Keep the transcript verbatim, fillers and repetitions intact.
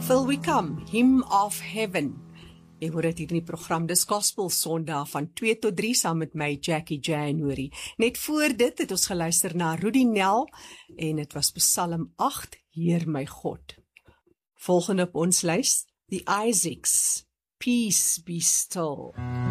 Till we come, Hymn of Heaven. Jy hoor dit hier in die program, dis Gospel Sondag van twee tot drie saam met my, Jackie January. Net voor dit het ons geluister na Rudy Nel en het was Psalm agt, Heer my God. Volgende op ons lys, The Isaacs, Peace Be Still.